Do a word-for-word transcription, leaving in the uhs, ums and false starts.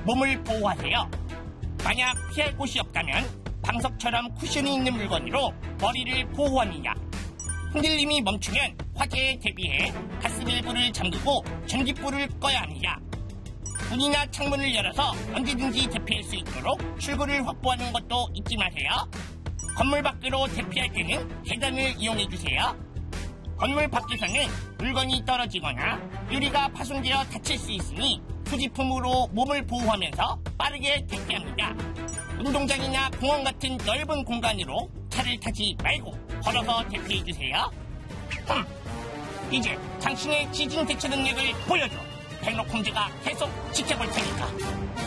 몸을 보호하세요. 만약 피할 곳이 없다면 방석처럼 쿠션이 있는 물건으로 머리를 보호합니다. 흔들림이 멈추면 화재에 대비해 가스밸브를 잠그고 전기불을 꺼야 합니다. 문이나 창문을 열어서 언제든지 대피할 수 있도록 출구를 확보하는 것도 잊지 마세요. 건물 밖으로 대피할 때는 계단을 이용해주세요. 건물 밖에서는 물건이 떨어지거나 유리가 파손되어 다칠 수 있으니 소지품으로 몸을 보호하면서 빠르게 대피합니다. 운동장이나 공원 같은 넓은 공간으로 차를 타지 말고 걸어서 대피해주세요. 흠, 이제 당신의 지진 대처 능력을 보여줘. 백록홍제가 계속 지켜볼 테니까.